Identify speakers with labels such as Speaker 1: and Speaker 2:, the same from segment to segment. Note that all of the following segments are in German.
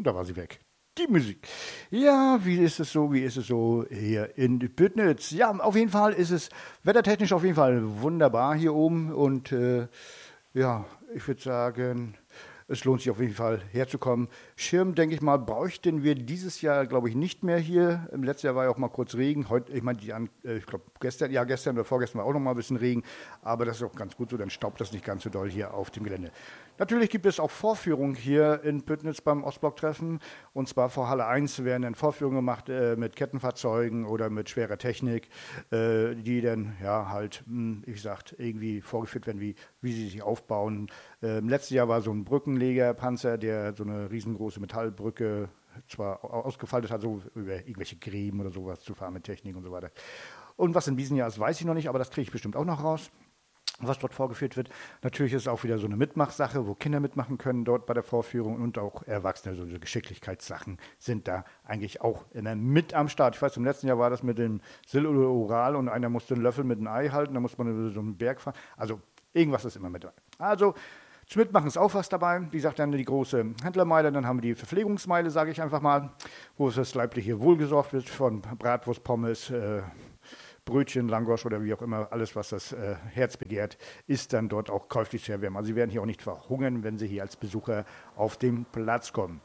Speaker 1: Und da war sie weg. Die Musik. Ja, wie ist es so hier in Büdnitz? Ja, auf jeden Fall ist es wettertechnisch auf jeden Fall wunderbar hier oben. Und ja, ich würde sagen, es lohnt sich auf jeden Fall herzukommen. Schirm, denke ich mal, bräuchten wir dieses Jahr, glaube ich, nicht mehr hier. Im letzten Jahr war ja auch mal kurz Regen. Heute, ich meine, ich glaube, gestern oder vorgestern war auch noch mal ein bisschen Regen. Aber das ist auch ganz gut so, dann staubt das nicht ganz so doll hier auf dem Gelände. Natürlich gibt es auch Vorführungen hier in Büdnitz beim Ostblock-Treffen. Und zwar vor Halle 1 werden dann Vorführungen gemacht mit Kettenfahrzeugen oder mit schwerer Technik, die dann ja halt, wie gesagt, irgendwie vorgeführt werden, wie sie sich aufbauen. Im letzten Jahr war so ein Brückenlegerpanzer, der so eine riesengroße Metallbrücke zwar ausgefaltet hat, so über irgendwelche Gräben oder sowas zu fahren mit Technik und so weiter. Und was in diesem Jahr ist, weiß ich noch nicht, aber das kriege ich bestimmt auch noch raus, was dort vorgeführt wird. Natürlich ist es auch wieder so eine Mitmachsache, wo Kinder mitmachen können dort bei der Vorführung und auch Erwachsene. So Geschicklichkeitssachen sind da eigentlich auch immer mit am Start. Ich weiß, im letzten Jahr war das mit dem Sil oder Oral und einer musste einen Löffel mit einem Ei halten, da muss man über so einen Berg fahren. Also irgendwas ist immer mit dabei. Also zum Mitmachen ist auch was dabei. Wie gesagt, dann die große Händlermeile, dann haben wir die Verpflegungsmeile, sage ich einfach mal, wo es das leibliche Wohl gesorgt wird von Bratwurst, Pommes, Brötchen, Langosch oder wie auch immer, alles, was das Herz begehrt, ist dann dort auch käuflich zu erwärmen. Also Sie werden hier auch nicht verhungern, wenn Sie hier als Besucher auf den Platz kommen.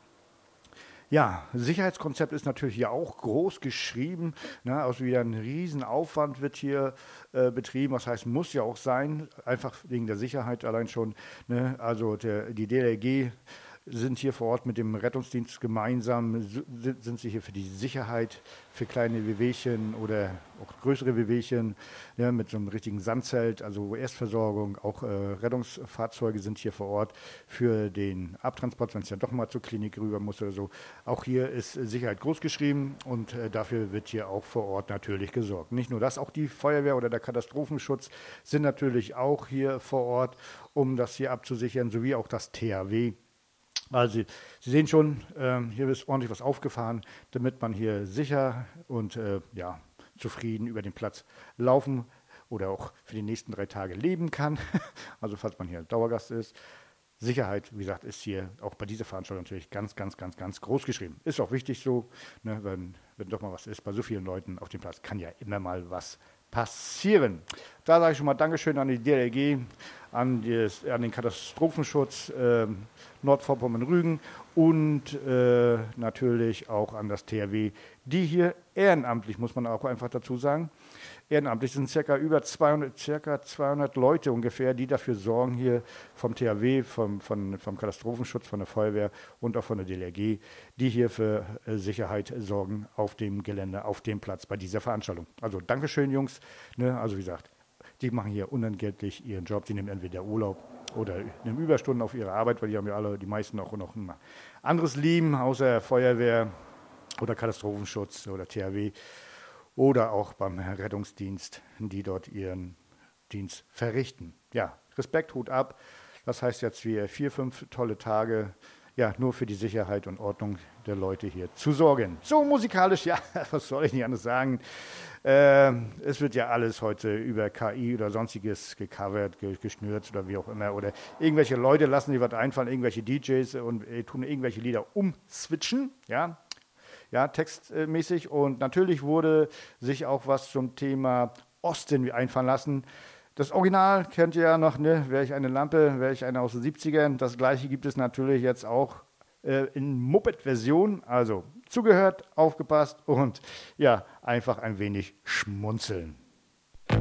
Speaker 1: Ja, Sicherheitskonzept ist natürlich hier auch groß geschrieben. Ne? Also wieder ein Riesenaufwand wird hier betrieben. Was heißt, muss ja auch sein, einfach wegen der Sicherheit allein schon. Ne? Also die DLRG sind hier vor Ort mit dem Rettungsdienst gemeinsam, sind sie hier für die Sicherheit, für kleine Wehwehchen oder auch größere Wehwehchen, ja, mit so einem richtigen Sandzelt, also Erstversorgung, auch Rettungsfahrzeuge sind hier vor Ort für den Abtransport, wenn es ja doch mal zur Klinik rüber muss oder so. Auch hier ist Sicherheit groß geschrieben und dafür wird hier auch vor Ort natürlich gesorgt. Nicht nur das, auch die Feuerwehr oder der Katastrophenschutz sind natürlich auch hier vor Ort, um das hier abzusichern, sowie auch das THW. Also Sie sehen schon, hier ist ordentlich was aufgefahren, damit man hier sicher und ja, zufrieden über den Platz laufen oder auch für die nächsten 3 Tage leben kann. Also falls man hier Dauergast ist. Sicherheit, wie gesagt, ist hier auch bei dieser Veranstaltung natürlich ganz, ganz, ganz, ganz groß geschrieben. Ist auch wichtig so, ne, wenn doch mal was ist, bei so vielen Leuten auf dem Platz kann ja immer mal was passieren. Da sage ich schon mal Dankeschön an die DLRG, an den Katastrophenschutz Nordvorpommern-Rügen und natürlich auch an das THW, die hier ehrenamtlich, muss man auch einfach dazu sagen, ehrenamtlich sind circa 200 Leute ungefähr, die dafür sorgen hier vom THW, vom Katastrophenschutz, von der Feuerwehr und auch von der DLRG, die hier für Sicherheit sorgen auf dem Gelände, auf dem Platz bei dieser Veranstaltung. Also Dankeschön, Jungs. Ne? Also wie gesagt, die machen hier unentgeltlich ihren Job. Die nehmen entweder Urlaub oder nehmen Überstunden auf ihre Arbeit, weil die haben ja alle, die meisten auch noch ein anderes Leben, außer Feuerwehr oder Katastrophenschutz oder THW oder auch beim Rettungsdienst, die dort ihren Dienst verrichten. Ja, Respekt, Hut ab. Das heißt jetzt, wir 4, 5 tolle Tage, ja, nur für die Sicherheit und Ordnung der Leute hier zu sorgen. So musikalisch, ja, was soll ich nicht anders sagen? Es wird ja alles heute über KI oder sonstiges gecovert, geschnürt oder wie auch immer. Oder irgendwelche Leute lassen sich was einfallen, irgendwelche DJs und tun irgendwelche Lieder umswitchen, ja, textmäßig. Und natürlich wurde sich auch was zum Thema Osten einfallen lassen. Das Original kennt ihr ja noch, ne? Wäre ich eine Lampe, wäre ich eine aus den 70ern. Das gleiche gibt es natürlich jetzt auch in Moped-Version. Also zugehört, aufgepasst und ja, einfach ein wenig schmunzeln.